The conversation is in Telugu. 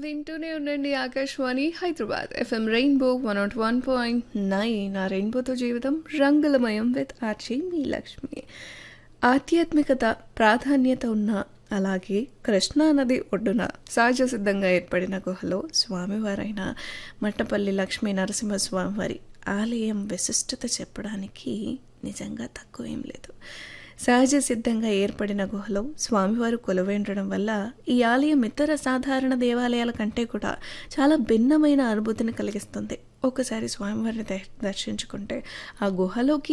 వింటూనే ఉండండి ఆకాశవాణి హైదరాబాద్ ఎఫ్ఎం రెయిన్బో 101.9. ఆ రెయిన్బోతో జీవితం రంగులమయం విత్ ఆర్చి మీ లక్ష్మి. ఆధ్యాత్మికత ప్రాధాన్యత ఉన్న అలాగే కృష్ణా నది ఒడ్డున సహజ సిద్ధంగా ఏర్పడిన గుహలో స్వామివారైన మట్టపల్లి లక్ష్మీ నరసింహస్వామివారి ఆలయం విశిష్టత చెప్పడానికి నిజంగా తక్కువ ఏం లేదు. సహజ సిద్ధంగా ఏర్పడిన గుహలో స్వామివారు కొలువైండడం వల్ల ఈ ఆలయం ఇతర సాధారణ దేవాలయాల కంటే కూడా చాలా భిన్నమైన అనుభూతిని కలిగిస్తుంది. ఒకసారి స్వామివారిని దర్శించుకుంటే ఆ గుహలోకి